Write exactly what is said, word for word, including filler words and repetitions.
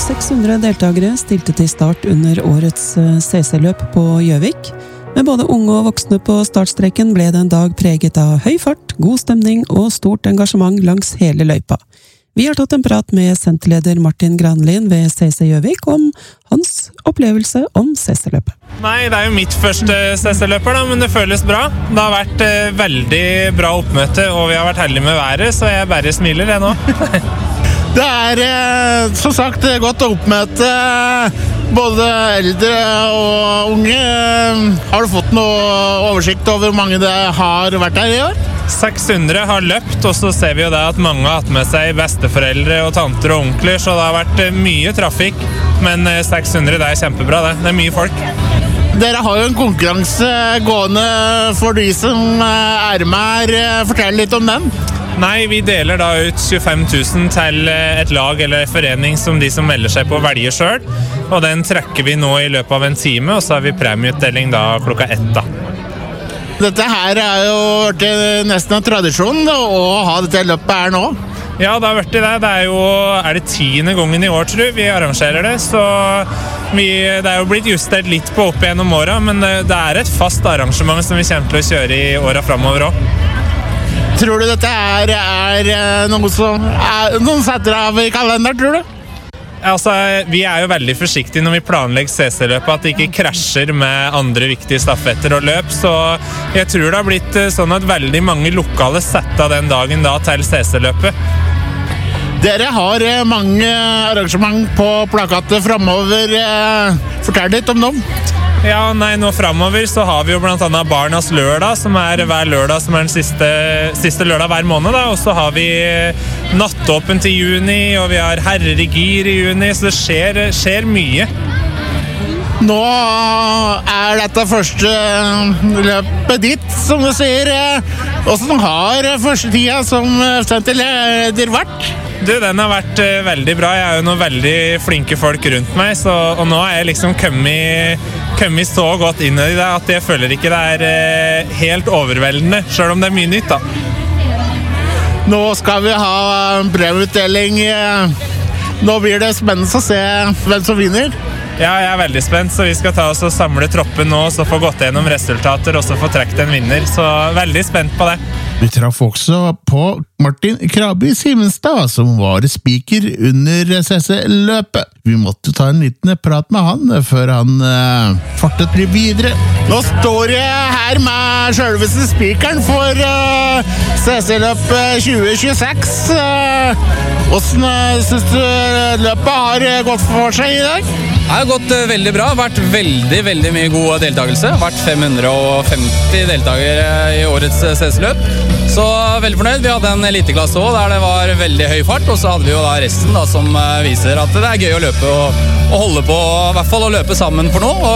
seks hundre deltakere stilte til start under årets C C-løp på Gjøvik. Med både unge og voksne på startstreken ble det en dag preget av høy fart, god stemning og stort engasjement langs hele løypa. Vi har tatt en prat med senterleder Martin Granlin ved C C Gjøvik om hans opplevelse om C C-løpet. Nei, det er jo mitt første C C-løper da, men det føles bra. Det har vært eh, veldig bra oppmøte, og vi har vært heldige med været, så jeg bare smiler jeg nå. Det er eh, som sagt godt oppmøte, både eldre og unge. Har du fått noe oversikt over hvor mange det har vært her i år? seks hundre har løpt, og så ser vi jo det at mange har hatt med seg besteforeldre og tanter og onkler, så det har vært mye trafikk, men seks hundre det er kjempebra det. Det er mye folk. Dere har jo en konkurranse gående for de som er med her. Fortell litt om den. Nei, vi deler da ut tjuefem tusen til et lag eller forening som de som melder seg på velger selv, og den trekker vi nå i løpet av en time, og så har vi premieutdeling da klokka ett da. Dette her er jo vært nesten en tradisjon da, å ha dette løpet her nå. Ja, det har vært det. Det er jo er det tiende gangen i år, tror jeg, vi arrangerer det, så vi, det er jo blitt justert litt på opp gjennom året, men det er et fast arrangement som vi kommer til å kjøre i årene fremover også. Tror du dette er, er noe som er, noen setter av i kalender, tror du? Altså, vi er jo veldig forsiktige når vi planlegger C C-løpet, at det ikke krasjer med andre viktige stafetter og løp, så jeg tror det har blitt sånn at veldig mange lokale setter den dagen da til C C-løpet. Dere har mange arrangement på plakatet fremover. Fortell litt om dem. Ja, nei, nå fremover så har vi jo blant annet Barnas lørdag, som er hver lørdag som er den siste, siste lørdag hver måned da, og så har vi nattåpent i juni, og vi har herrer i gir i juni, så det skjer, skjer mye. Nå er dette første løpet ditt, som du sier. Hvordan har første tida som senterleder vært? Du, den har vært uh, veldig bra. Jeg er jo noen veldig flinke folk rundt meg, så, og nå er jeg liksom kommet, kommet så godt inn i det at jeg føler ikke det er uh, helt overveldende, selv om det er mye nytt da. Nå skal vi ha premieutdeling. Nå blir det spennende å se hvem som vinner. Ja, jeg er veldig spent, så vi skal ta oss og samle troppen nå, så få gått gjennom resultater, og så få trekt en vinner, så veldig spent på det. Vi traff også på Martin Krabi Simenstad, som var speaker under C C-løpet. Vi måtte ta en liten prat med han før han uh, fartet litt videre. Nå står jeg her med selveste speakeren for uh, C C-løpet tjue tjueseks. Uh, hvordan uh, synes du løpet har gått for seg i dag? Det har gått uh, veldig bra. Det har vært veldig, veldig mye god deltakelse. Det har vært fem hundre og femti deltakere i årets C C-løp. Så veldig fornøyd. Vi hadde en eliteklasse også, der det var veldig høy fart, og så hadde vi jo da resten da, som viser at det er gøy å løpe og, og holde på, i hvert fall å løpe sammen for nå. Og